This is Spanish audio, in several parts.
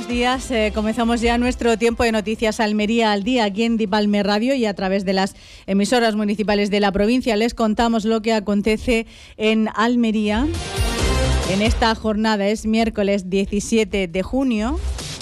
buenos días. Comenzamos ya nuestro tiempo de noticias Almería al día aquí en Dipalme Radio y a través de las emisoras municipales de la provincia. Les contamos lo que acontece en Almería. En esta jornada es miércoles 17 de junio.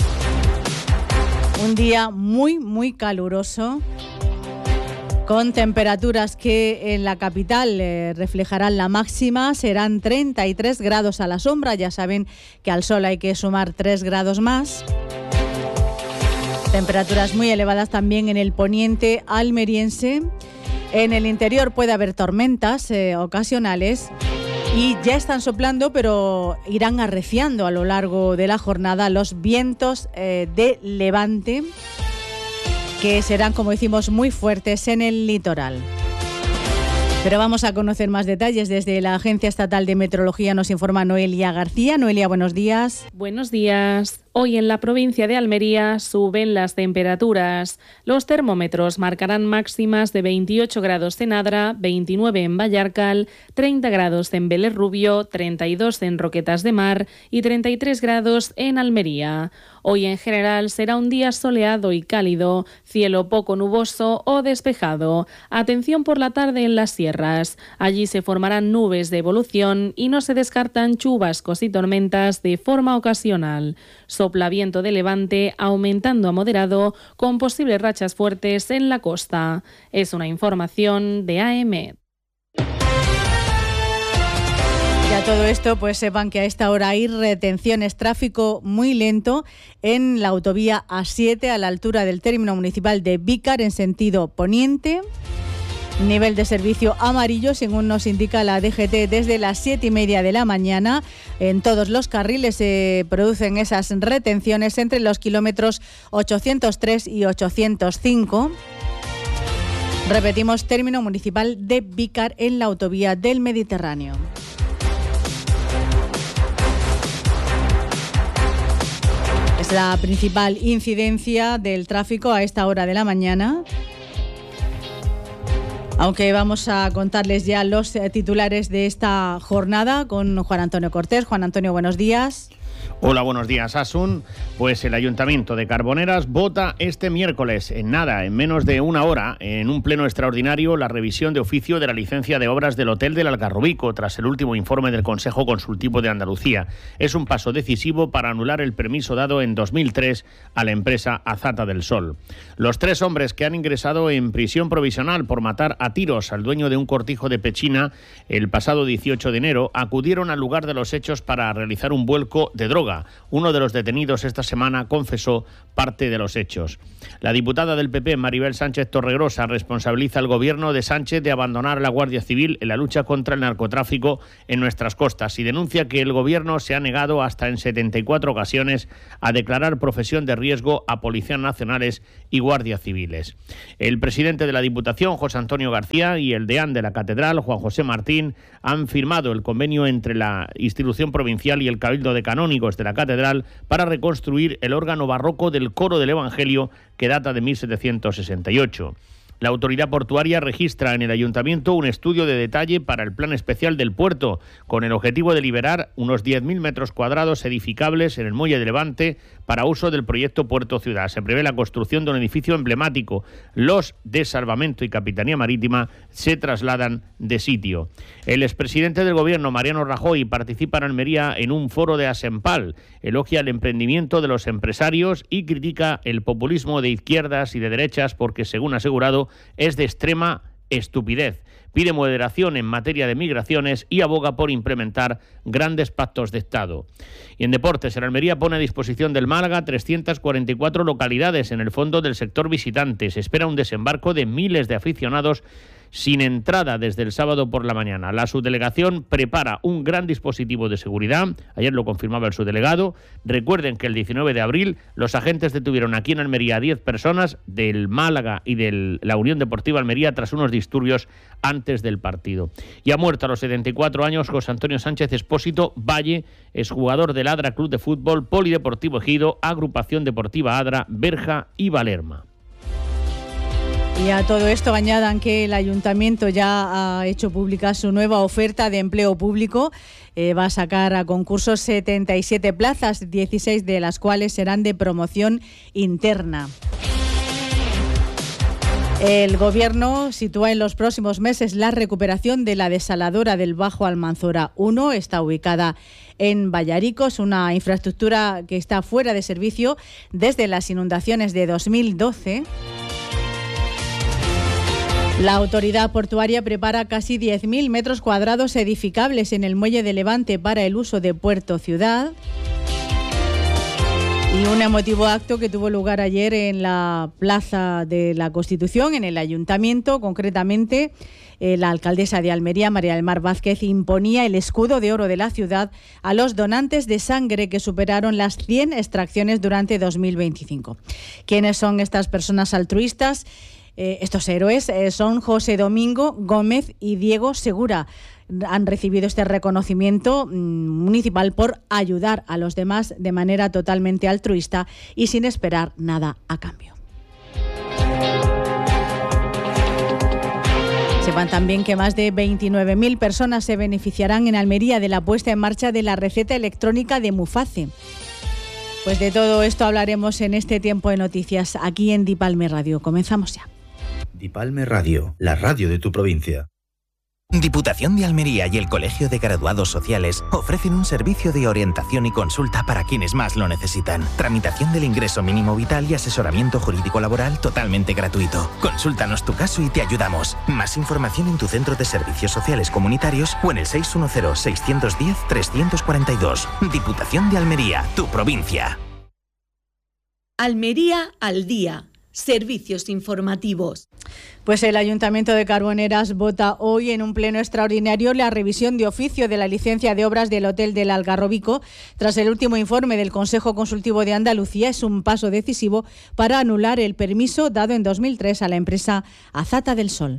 Un día muy caluroso, con temperaturas que en la capital reflejarán la máxima, serán 33 grados a la sombra, ya saben que al sol hay que sumar 3 grados más. Temperaturas muy elevadas también en el poniente almeriense. En el interior puede haber tormentas ocasionales y ya están soplando, pero irán arreciando a lo largo de la jornada los vientos de levante, que serán, como decimos, muy fuertes en el litoral. Pero vamos a conocer más detalles. Desde la Agencia Estatal de Meteorología nos informa Noelia García. Noelia, buenos días. Buenos días. Hoy en la provincia de Almería suben las temperaturas. Los termómetros marcarán máximas de 28 grados en Adra, 29 en Vallarcal, 30 grados en Vélez Rubio, 32 en Roquetas de Mar y 33 grados en Almería. Hoy en general será un día soleado y cálido, cielo poco nuboso o despejado. Atención por la tarde en las sierras. Allí se formarán nubes de evolución y no se descartan chubascos y tormentas de forma ocasional. Sopla viento de levante aumentando a moderado con posibles rachas fuertes en la costa. Es una información de AEMET. Y a todo esto, pues sepan que a esta hora hay retenciones, tráfico muy lento en la autovía A7 a la altura del término municipal de Vícar en sentido poniente. Nivel de servicio amarillo, según nos indica la DGT, desde las 7:30 de la mañana. En todos los carriles se producen esas retenciones entre los kilómetros 803 y 805. Repetimos, término municipal de Vícar en la autovía del Mediterráneo. Es la principal incidencia del tráfico a esta hora de la mañana. Aunque vamos a contarles ya los titulares de esta jornada con Juan Antonio Cortés. Juan Antonio, buenos días. Hola, buenos días, Asun. Pues el Ayuntamiento de Carboneras vota este miércoles, en menos de una hora, en un pleno extraordinario, la revisión de oficio de la licencia de obras del Hotel del Algarrobico, tras el último informe del Consejo Consultivo de Andalucía. Es un paso decisivo para anular el permiso dado en 2003 a la empresa Azata del Sol. Los 3 hombres que han ingresado en prisión provisional por matar a tiros al dueño de un cortijo de Pechina el pasado 18 de enero acudieron al lugar de los hechos para realizar un vuelco de droga. Uno de los detenidos esta semana confesó parte de los hechos. La diputada del PP, Maribel Sánchez Torregrosa, responsabiliza al gobierno de Sánchez de abandonar a la Guardia Civil en la lucha contra el narcotráfico en nuestras costas y denuncia que el gobierno se ha negado hasta en 74 ocasiones a declarar profesión de riesgo a policías nacionales y guardias civiles. El presidente de la Diputación, José Antonio García, y el deán de la Catedral, Juan José Martín, han firmado el convenio entre la institución provincial y el Cabildo de Canónigos de la Catedral para reconstruir el órgano barroco del Coro del Evangelio que data de 1768. La autoridad portuaria registra en el Ayuntamiento un estudio de detalle para el plan especial del puerto, con el objetivo de liberar unos 10.000 metros cuadrados edificables en el muelle de Levante para uso del proyecto Puerto Ciudad. Se prevé la construcción de un edificio emblemático. Los de Salvamento y Capitanía Marítima se trasladan de sitio. El expresidente del Gobierno, Mariano Rajoy, participa en Almería en un foro de Asempal. Elogia el emprendimiento de los empresarios y critica el populismo de izquierdas y de derechas porque, según ha asegurado, es de extrema estupidez. Pide moderación en materia de migraciones y aboga por implementar grandes pactos de Estado. Y en deportes, el Almería pone a disposición del Málaga 344 localidades en el fondo del sector visitante. Se espera un desembarco de miles de aficionados sin entrada desde el sábado por la mañana. La subdelegación prepara un gran dispositivo de seguridad. Ayer lo confirmaba el subdelegado. Recuerden que el 19 de abril los agentes detuvieron aquí en Almería a 10 personas del Málaga y de la Unión Deportiva Almería tras unos disturbios antes del partido. Y ha muerto a los 74 años José Antonio Sánchez Expósito Valle, exjugador del Adra Club de Fútbol, Polideportivo Ejido, Agrupación Deportiva Adra, Berja y Valerma. Y a todo esto añadan que el ayuntamiento ya ha hecho pública su nueva oferta de empleo público. Va a sacar a concurso 77 plazas, 16 de las cuales serán de promoción interna. El Gobierno sitúa en los próximos meses la recuperación de la desaladora del Bajo Almanzora 1. Está ubicada en Vallaricos, una infraestructura que está fuera de servicio desde las inundaciones de 2012. La autoridad portuaria prepara casi 10.000 metros cuadrados edificables en el muelle de Levante para el uso de Puerto Ciudad. Y un emotivo acto que tuvo lugar ayer en la Plaza de la Constitución, en el Ayuntamiento. Concretamente, la alcaldesa de Almería, María del Mar Vázquez, imponía el escudo de oro de la ciudad a los donantes de sangre que superaron las 100 extracciones durante 2025. ¿Quiénes son estas personas altruistas? Estos héroes son José Domingo Gómez y Diego Segura. Han recibido este reconocimiento municipal por ayudar a los demás de manera totalmente altruista y sin esperar nada a cambio. Sepan también que más de 29.000 personas se beneficiarán en Almería de la puesta en marcha de la receta electrónica de Muface. Pues de todo esto hablaremos en este tiempo de noticias aquí en Dipalme Radio. Comenzamos ya. Dipalme Radio, la radio de tu provincia. Diputación de Almería y el Colegio de Graduados Sociales ofrecen un servicio de orientación y consulta para quienes más lo necesitan. Tramitación del ingreso mínimo vital y asesoramiento jurídico laboral totalmente gratuito. Consúltanos tu caso y te ayudamos. Más información en tu centro de servicios sociales comunitarios o en el 610-610-342. Diputación de Almería, tu provincia. Almería al día. Servicios informativos. Pues el Ayuntamiento de Carboneras vota hoy en un pleno extraordinario la revisión de oficio de la licencia de obras del Hotel del Algarrobico. Tras el último informe del Consejo Consultivo de Andalucía, es un paso decisivo para anular el permiso dado en 2003 a la empresa Azata del Sol.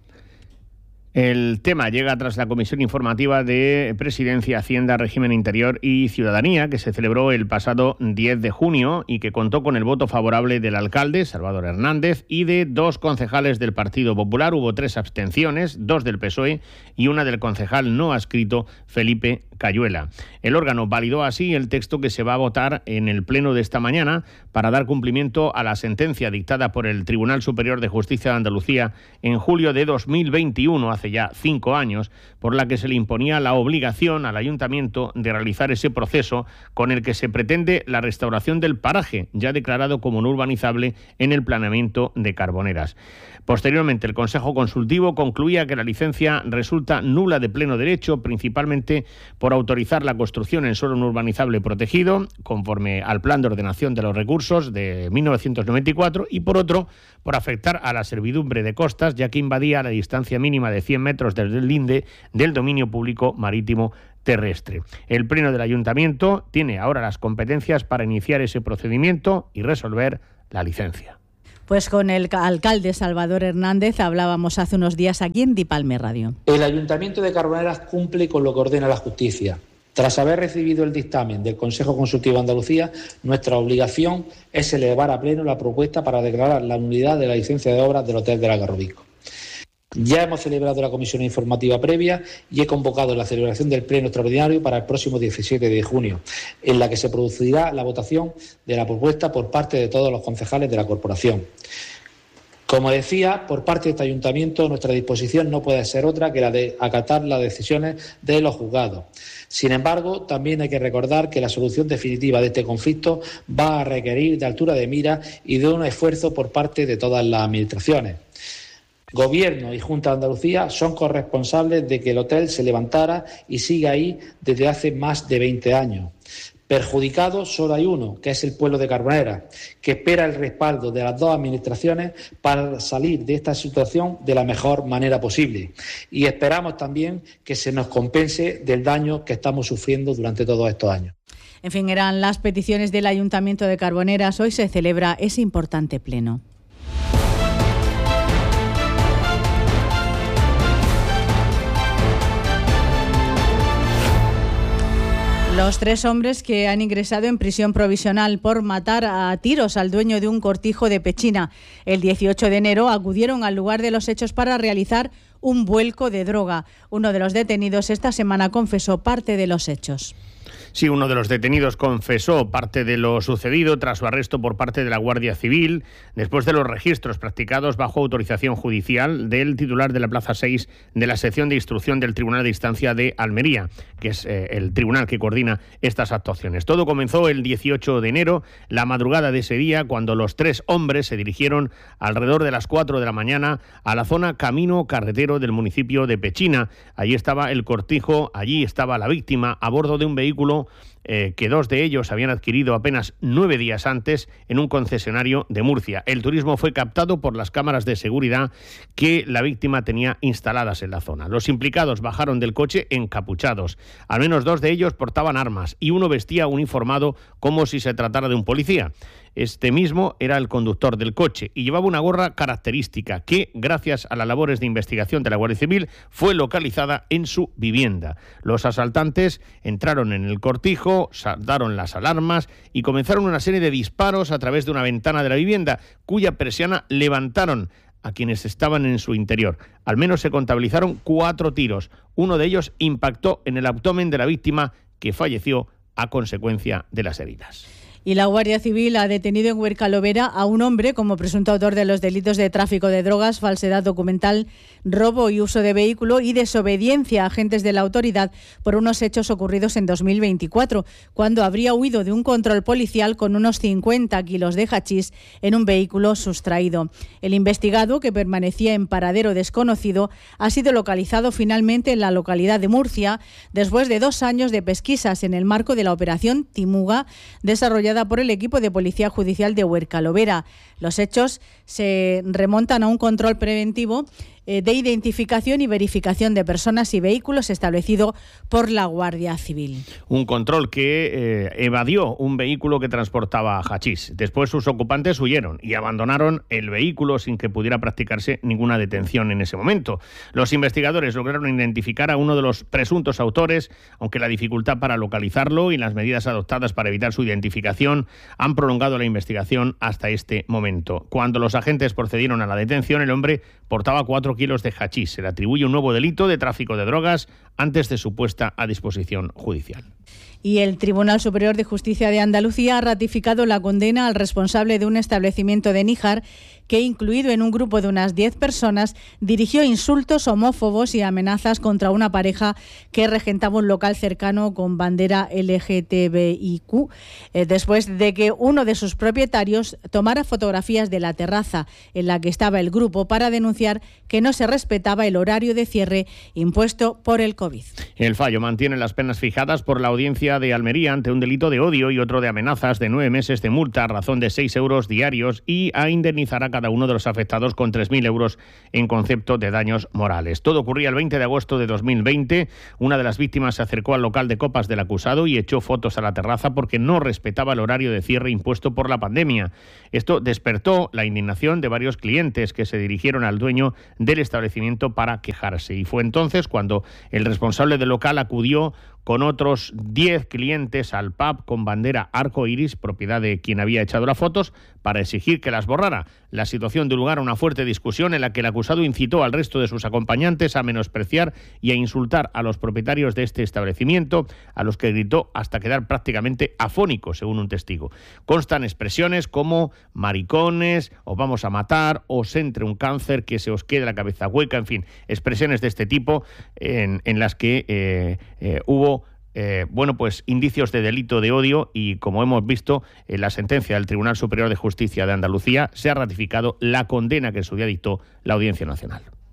El tema llega tras la comisión informativa de Presidencia, Hacienda, Régimen Interior y Ciudadanía, que se celebró el pasado 10 de junio y que contó con el voto favorable del alcalde, Salvador Hernández, y de 2 concejales del Partido Popular. Hubo 3 abstenciones, 2 del PSOE y una del concejal no adscrito, Felipe Cayuela. El órgano validó así el texto que se va a votar en el pleno de esta mañana para dar cumplimiento a la sentencia dictada por el Tribunal Superior de Justicia de Andalucía en julio de 2021, hace ya 5 años, por la que se le imponía la obligación al ayuntamiento de realizar ese proceso con el que se pretende la restauración del paraje, ya declarado como no urbanizable en el planeamiento de Carboneras. Posteriormente, el Consejo Consultivo concluía que la licencia resulta nula de pleno derecho, principalmente por autorizar la construcción en suelo no urbanizable protegido, conforme al Plan de Ordenación de los Recursos de 1994, y por otro, por afectar a la servidumbre de costas, ya que invadía la distancia mínima de 100 metros desde el linde del dominio público marítimo terrestre. El Pleno del Ayuntamiento tiene ahora las competencias para iniciar ese procedimiento y resolver la licencia. Pues con el alcalde Salvador Hernández hablábamos hace unos días aquí en Dipalme Radio. El Ayuntamiento de Carboneras cumple con lo que ordena la justicia. Tras haber recibido el dictamen del Consejo Consultivo de Andalucía, nuestra obligación es elevar a pleno la propuesta para declarar la nulidad de la licencia de obras del Hotel del Algarrobico. Ya hemos celebrado la comisión informativa previa y he convocado la celebración del pleno extraordinario para el próximo 17 de junio, en la que se producirá la votación de la propuesta por parte de todos los concejales de la corporación. Como decía, por parte de este ayuntamiento, nuestra disposición no puede ser otra que la de acatar las decisiones de los juzgados. Sin embargo, también hay que recordar que la solución definitiva de este conflicto va a requerir de altura de mira y de un esfuerzo por parte de todas las administraciones. Gobierno y Junta de Andalucía son corresponsables de que el hotel se levantara y siga ahí desde hace más de 20 años. Perjudicado solo hay uno, que es el pueblo de Carboneras, que espera el respaldo de las 2 administraciones para salir de esta situación de la mejor manera posible. Y esperamos también que se nos compense del daño que estamos sufriendo durante todos estos años. En fin, eran las peticiones del Ayuntamiento de Carboneras. Hoy se celebra ese importante pleno. Los 3 hombres que han ingresado en prisión provisional por matar a tiros al dueño de un cortijo de Pechina el 18 de enero acudieron al lugar de los hechos para realizar un vuelco de droga. Uno de los detenidos esta semana confesó parte de los hechos. Sí, uno de los detenidos confesó parte de lo sucedido tras su arresto por parte de la Guardia Civil, después de los registros practicados bajo autorización judicial del titular de la Plaza 6 de la sección de instrucción del Tribunal de Instancia de Almería, que es el tribunal que coordina estas actuaciones. Todo comenzó el 18 de enero, la madrugada de ese día, cuando los 3 hombres se dirigieron alrededor de las 4 de la mañana a la zona camino carretero del municipio de Pechina. Allí estaba el cortijo, allí estaba la víctima a bordo de un vehículo que 2 de ellos habían adquirido apenas 9 días antes en un concesionario de Murcia. El turismo fue captado por las cámaras de seguridad que la víctima tenía instaladas en la zona. Los implicados bajaron del coche encapuchados. Al menos 2 de ellos portaban armas y uno vestía uniformado como si se tratara de un policía. Este mismo era el conductor del coche y llevaba una gorra característica que, gracias a las labores de investigación de la Guardia Civil, fue localizada en su vivienda. Los asaltantes entraron en el cortijo, saltaron las alarmas y comenzaron una serie de disparos a través de una ventana de la vivienda, cuya persiana levantaron a quienes estaban en su interior. Al menos se contabilizaron 4 tiros. Uno de ellos impactó en el abdomen de la víctima, que falleció a consecuencia de las heridas. Y la Guardia Civil ha detenido en Huercalovera a un hombre como presunto autor de los delitos de tráfico de drogas, falsedad documental, robo y uso de vehículo y desobediencia a agentes de la autoridad por unos hechos ocurridos en 2024, cuando habría huido de un control policial con unos 50 kilos de hachís en un vehículo sustraído. El investigado, que permanecía en paradero desconocido, ha sido localizado finalmente en la localidad de Murcia después de 2 años de pesquisas en el marco de la operación Timuga, desarrollada por el equipo de Policía Judicial de Huercalovera. Los hechos se remontan a un control preventivo de identificación y verificación de personas y vehículos establecido por la Guardia Civil. Un control que evadió un vehículo que transportaba hachís. Después sus ocupantes huyeron y abandonaron el vehículo sin que pudiera practicarse ninguna detención en ese momento. Los investigadores lograron identificar a uno de los presuntos autores, aunque la dificultad para localizarlo y las medidas adoptadas para evitar su identificación han prolongado la investigación hasta este momento. Cuando los agentes procedieron a la detención, el hombre portaba 4 kilos de hachís. Se le atribuye un nuevo delito de tráfico de drogas antes de su puesta a disposición judicial. Y el Tribunal Superior de Justicia de Andalucía ha ratificado la condena al responsable de un establecimiento de Níjar que, incluido en un grupo de unas 10 personas, dirigió insultos homófobos y amenazas contra una pareja que regentaba un local cercano con bandera LGTBIQ, después de que uno de sus propietarios tomara fotografías de la terraza en la que estaba el grupo para denunciar que no se respetaba el horario de cierre impuesto por el COVID. El fallo mantiene las penas fijadas por la Audiencia de Almería ante un delito de odio y otro de amenazas de 9 meses de multa a razón de 6 euros diarios y a indemnizar a cada uno de los afectados con 3.000 euros en concepto de daños morales. Todo ocurría el 20 de agosto de 2020. Una de las víctimas se acercó al local de copas del acusado y echó fotos a la terraza porque no respetaba el horario de cierre impuesto por la pandemia. Esto despertó la indignación de varios clientes que se dirigieron al dueño del establecimiento para quejarse. Y fue entonces cuando el responsable del local acudió con otros 10 clientes al pub con bandera arcoíris, propiedad de quien había echado las fotos, para exigir que las borrara. La situación dio lugar a una fuerte discusión en la que el acusado incitó al resto de sus acompañantes a menospreciar y a insultar a los propietarios de este establecimiento, a los que gritó hasta quedar prácticamente afónico, según un testigo. Constan expresiones como maricones, os vamos a matar, os entre un cáncer, que se os quede la cabeza hueca, en fin, expresiones de este tipo en las que hubo indicios de delito de odio y, como hemos visto en la sentencia del Tribunal Superior de Justicia de Andalucía, se ha ratificado la condena que en su día dictó la Audiencia Nacional.